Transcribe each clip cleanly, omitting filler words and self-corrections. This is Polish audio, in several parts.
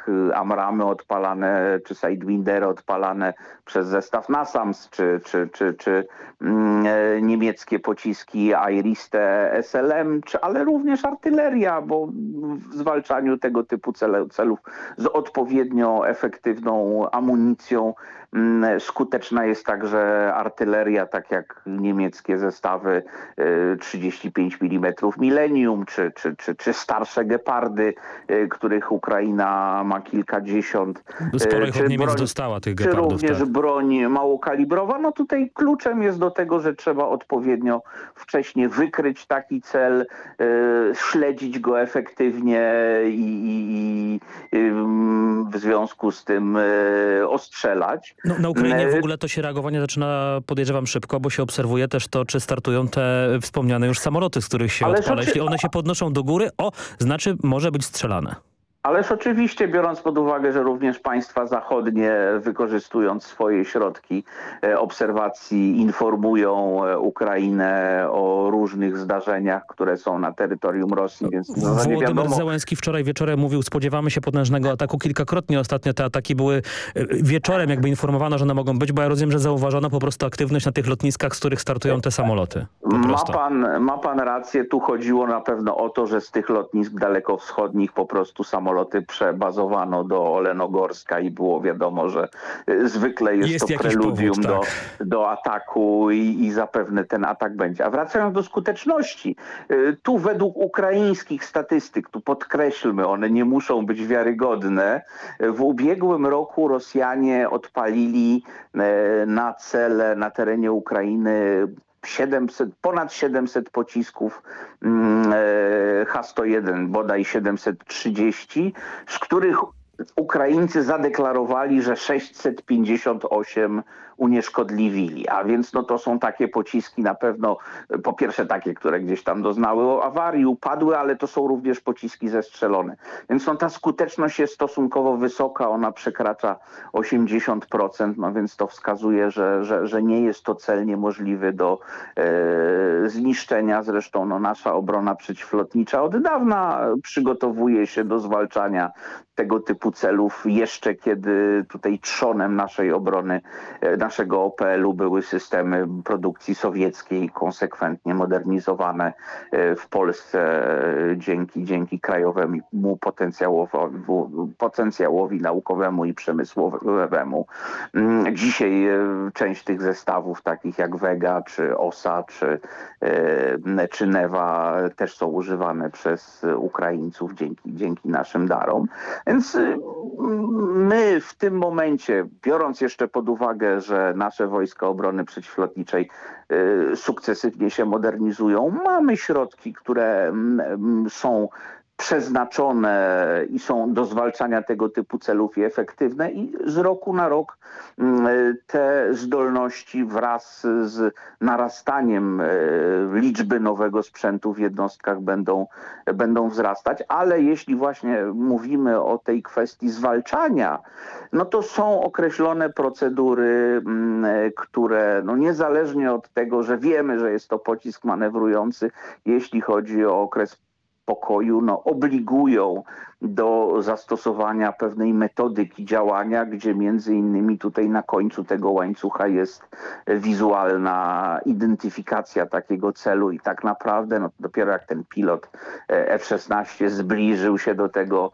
jak Amramy odpalane, czy Sidewindery odpalane przez zestaw NASAMS, czy niemieckie pociski Airiste SLM, ale również artyleria, bo w zwalczaniu tego typu celów z odpowiednio efektywną amunicją skuteczna jest także artyleria, tak jak niemieckie zestawy 35 mm Millennium, czy starsze Gepardy, których Ukraina ma kilkadziesiąt. Sporo ich od Niemiec dostała, tych Czy Gepardów. również Tak. broń małokalibrowa. No tutaj kluczem jest do tego, że trzeba odpowiednio wcześnie wykryć taki cel, śledzić go efektywnie i w związku z tym ostrzelać. No, na Ukrainie w ogóle to się reagowanie zaczyna, podejrzewam, szybko, bo się obserwuje też to, czy startują te wspomniane już samoloty, z których się odpala. Jeśli one się podnoszą do góry, znaczy może być strzelane. Ależ oczywiście, biorąc pod uwagę, że również państwa zachodnie, wykorzystując swoje środki obserwacji, informują Ukrainę o różnych zdarzeniach, które są na terytorium Rosji, więc Wołodymyr Zełenski wczoraj wieczorem mówił, spodziewamy się potężnego ataku. Kilkakrotnie ostatnio te ataki były wieczorem, jakby informowano, że one mogą być, bo ja rozumiem, że zauważono po prostu aktywność na tych lotniskach, z których startują te samoloty. Ma pan rację, tu chodziło na pewno o to, że z tych lotnisk dalekowschodnich po prostu samoloty przebazowano do Olenogorska i było wiadomo, że zwykle jest to preludium powód, do ataku i zapewne ten atak będzie. A wracając do skuteczności, tu według ukraińskich statystyk, tu podkreślmy, one nie muszą być wiarygodne, w ubiegłym roku Rosjanie odpalili na cele na terenie Ukrainy ponad 700 pocisków H-101, bodaj 730, z których Ukraińcy zadeklarowali, że 658 unieszkodliwili. A więc no to są takie pociski na pewno, po pierwsze takie, które gdzieś tam doznały awarii, upadły, ale to są również pociski zestrzelone. Więc no ta skuteczność jest stosunkowo wysoka, ona przekracza 80%, no więc to wskazuje, że nie jest to cel niemożliwy do zniszczenia. Zresztą no nasza obrona przeciwlotnicza od dawna przygotowuje się do zwalczania tego typu celów, jeszcze kiedy tutaj trzonem naszej obrony, naszego OPL-u były systemy produkcji sowieckiej, konsekwentnie modernizowane w Polsce dzięki krajowemu potencjałowi naukowemu i przemysłowemu. Dzisiaj część tych zestawów, takich jak Vega, czy OSA, czy Neva, też są używane przez Ukraińców dzięki naszym darom. Więc my w tym momencie, biorąc jeszcze pod uwagę, że nasze wojska obrony przeciwlotniczej sukcesywnie się modernizują, mamy środki, które są przeznaczone i są do zwalczania tego typu celów i efektywne i z roku na rok te zdolności wraz z narastaniem liczby nowego sprzętu w jednostkach będą wzrastać, ale jeśli właśnie mówimy o tej kwestii zwalczania, no to są określone procedury, które no niezależnie od tego, że wiemy, że jest to pocisk manewrujący, jeśli chodzi o okres pokoju, no obligują do zastosowania pewnej metodyki działania, gdzie między innymi tutaj na końcu tego łańcucha jest wizualna identyfikacja takiego celu i tak naprawdę no dopiero jak ten pilot F-16 zbliżył się do tego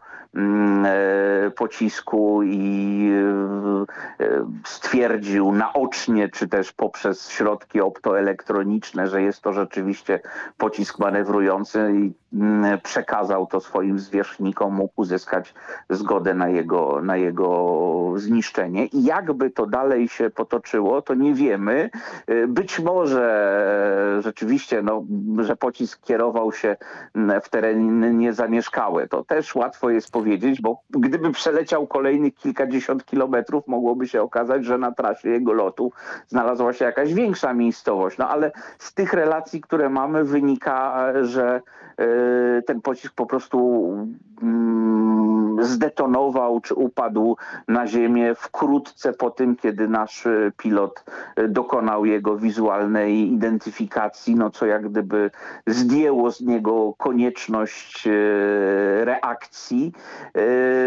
pocisku i stwierdził naocznie, czy też poprzez środki optoelektroniczne, że jest to rzeczywiście pocisk manewrujący i przekazał to swoim zwierzchnikom, mógł uzyskać zgodę na jego zniszczenie. I jakby to dalej się potoczyło, to nie wiemy. Być może rzeczywiście, no, że pocisk kierował się w tereny niezamieszkałe. To też łatwo jest powiedzieć, bo gdyby przeleciał kolejnych kilkadziesiąt kilometrów, mogłoby się okazać, że na trasie jego lotu znalazła się jakaś większa miejscowość. No ale z tych relacji, które mamy, wynika, że ten pocisk po prostu zdetonował czy upadł na ziemię wkrótce po tym, kiedy nasz pilot dokonał jego wizualnej identyfikacji, no co jak gdyby zdjęło z niego konieczność reakcji.